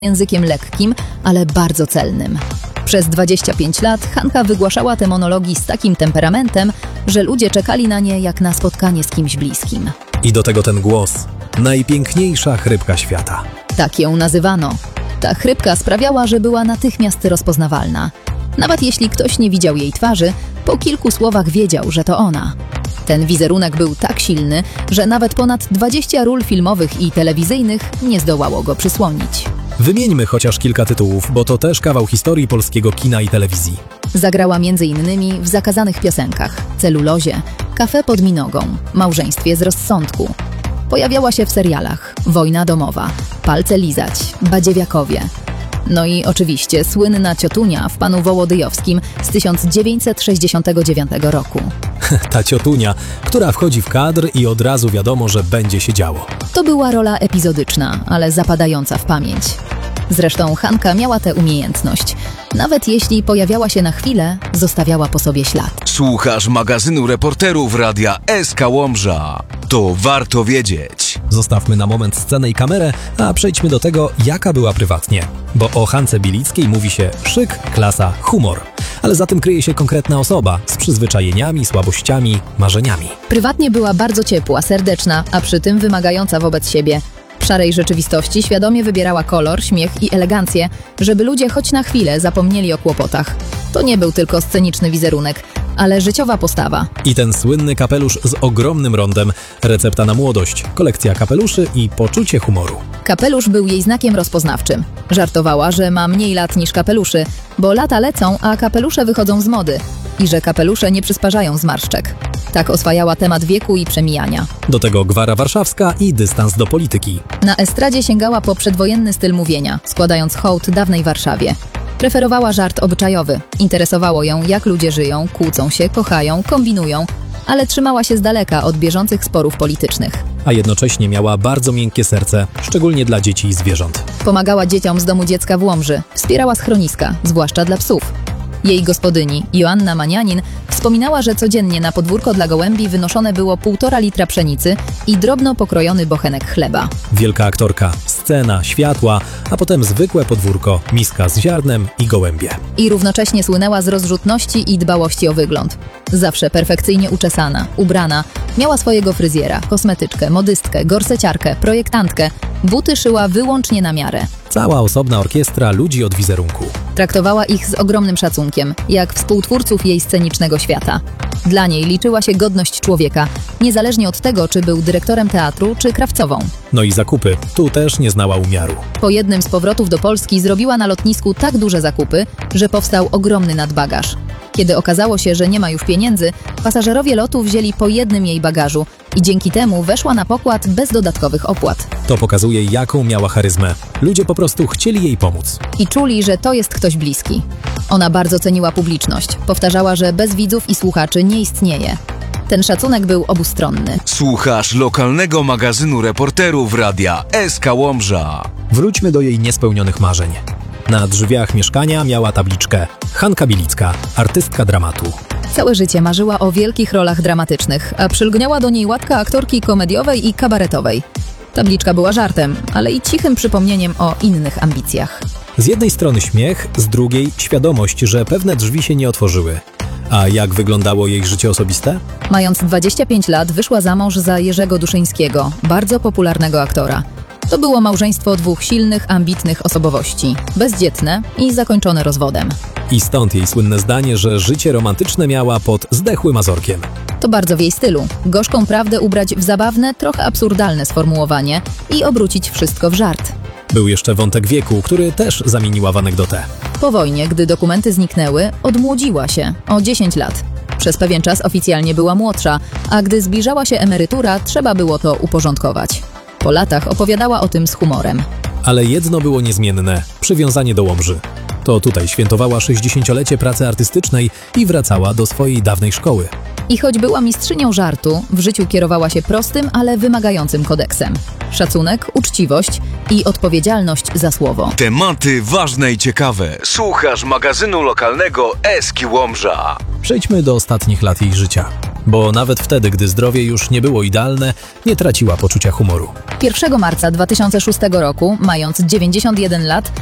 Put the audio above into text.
językiem lekkim, ale bardzo celnym. Przez 25 lat Hanka wygłaszała te monologi z takim temperamentem, że ludzie czekali na nie jak na spotkanie z kimś bliskim. I do tego ten głos. Najpiękniejsza chrypka świata. Tak ją nazywano. Ta chrypka sprawiała, że była natychmiast rozpoznawalna. Nawet jeśli ktoś nie widział jej twarzy, po kilku słowach wiedział, że to ona. Ten wizerunek był tak silny, że nawet ponad 20 ról filmowych i telewizyjnych nie zdołało go przysłonić. Wymieńmy chociaż kilka tytułów, bo to też kawał historii polskiego kina i telewizji. Zagrała m.in. w Zakazanych piosenkach, Celulozie, Kafe pod Minogą, Małżeństwie z rozsądku. Pojawiała się w serialach Wojna domowa, Palce lizać, Badziewiakowie. No i oczywiście słynna ciotunia w Panu Wołodyjowskim z 1969 roku. Ta ciotunia, która wchodzi w kadr i od razu wiadomo, że będzie się działo. To była rola epizodyczna, ale zapadająca w pamięć. Zresztą Hanka miała tę umiejętność. Nawet jeśli pojawiała się na chwilę, zostawiała po sobie ślad. Słuchasz magazynu reporterów Radia SK Łomża. To warto wiedzieć. Zostawmy na moment scenę i kamerę, a przejdźmy do tego, jaka była prywatnie. Bo o Hance Bilickiej mówi się szyk, klasa, humor. Ale za tym kryje się konkretna osoba z przyzwyczajeniami, słabościami, marzeniami. Prywatnie była bardzo ciepła, serdeczna, a przy tym wymagająca wobec siebie. W szarej rzeczywistości świadomie wybierała kolor, śmiech i elegancję, żeby ludzie choć na chwilę zapomnieli o kłopotach. To nie był tylko sceniczny wizerunek, ale życiowa postawa. I ten słynny kapelusz z ogromnym rondem, recepta na młodość, kolekcja kapeluszy i poczucie humoru. Kapelusz był jej znakiem rozpoznawczym. Żartowała, że ma mniej lat niż kapeluszy, bo lata lecą, a kapelusze wychodzą z mody i że kapelusze nie przysparzają zmarszczek. Tak oswajała temat wieku i przemijania. Do tego gwara warszawska i dystans do polityki. Na estradzie sięgała po przedwojenny styl mówienia, składając hołd dawnej Warszawie. Preferowała żart obyczajowy. Interesowało ją, jak ludzie żyją, kłócą się, kochają, kombinują, ale trzymała się z daleka od bieżących sporów politycznych. A jednocześnie miała bardzo miękkie serce, szczególnie dla dzieci i zwierząt. Pomagała dzieciom z domu dziecka w Łomży, wspierała schroniska, zwłaszcza dla psów. Jej gospodyni, Joanna Manianin, wspominała, że codziennie na podwórko dla gołębi wynoszone było 1,5 litra pszenicy i drobno pokrojony bochenek chleba. Wielka aktorka, scena, światła, a potem zwykłe podwórko, miska z ziarnem i gołębie. I równocześnie słynęła z rozrzutności i dbałości o wygląd. Zawsze perfekcyjnie uczesana, ubrana, miała swojego fryzjera, kosmetyczkę, modystkę, gorseciarkę, projektantkę. Buty szyła wyłącznie na miarę. Cała osobna orkiestra ludzi od wizerunku. Traktowała ich z ogromnym szacunkiem, jak współtwórców jej scenicznego świata. Dla niej liczyła się godność człowieka, niezależnie od tego, czy był dyrektorem teatru, czy krawcową. No i zakupy. Tu też nie znała umiaru. Po jednym z powrotów do Polski zrobiła na lotnisku tak duże zakupy, że powstał ogromny nadbagaż. Kiedy okazało się, że nie ma już pieniędzy, pasażerowie lotu wzięli po jednym jej bagażu i dzięki temu weszła na pokład bez dodatkowych opłat. To pokazuje, jaką miała charyzmę. Ludzie po prostu chcieli jej pomóc. I czuli, że to jest ktoś bliski. Ona bardzo ceniła publiczność. Powtarzała, że bez widzów i słuchaczy nie istnieje. Ten szacunek był obustronny. Słuchasz lokalnego magazynu reporterów Radia SK Łomża. Wróćmy do jej niespełnionych marzeń. Na drzwiach mieszkania miała tabliczkę Hanka Bilicka, artystka dramatu. Całe życie marzyła o wielkich rolach dramatycznych, a przylgniała do niej łatka aktorki komediowej i kabaretowej. Tabliczka była żartem, ale i cichym przypomnieniem o innych ambicjach. Z jednej strony śmiech, z drugiej świadomość, że pewne drzwi się nie otworzyły. A jak wyglądało jej życie osobiste? Mając 25 lat wyszła za mąż za Jerzego Duszyńskiego, bardzo popularnego aktora. To było małżeństwo dwóch silnych, ambitnych osobowości, bezdzietne i zakończone rozwodem. I stąd jej słynne zdanie, że życie romantyczne miała pod zdechłym azorkiem. To bardzo w jej stylu. Gorzką prawdę ubrać w zabawne, trochę absurdalne sformułowanie i obrócić wszystko w żart. Był jeszcze wątek wieku, który też zamieniła w anegdotę. Po wojnie, gdy dokumenty zniknęły, odmłodziła się o 10 lat. Przez pewien czas oficjalnie była młodsza, a gdy zbliżała się emerytura, trzeba było to uporządkować. Po latach opowiadała o tym z humorem. Ale jedno było niezmienne – przywiązanie do Łomży. To tutaj świętowała 60-lecie pracy artystycznej i wracała do swojej dawnej szkoły. I choć była mistrzynią żartu, w życiu kierowała się prostym, ale wymagającym kodeksem. Szacunek, uczciwość i odpowiedzialność za słowo. Tematy ważne i ciekawe. Słuchasz magazynu lokalnego Eski Łomża. Przejdźmy do ostatnich lat jej życia. Bo nawet wtedy, gdy zdrowie już nie było idealne, nie traciła poczucia humoru. 1 marca 2006 roku, mając 91 lat,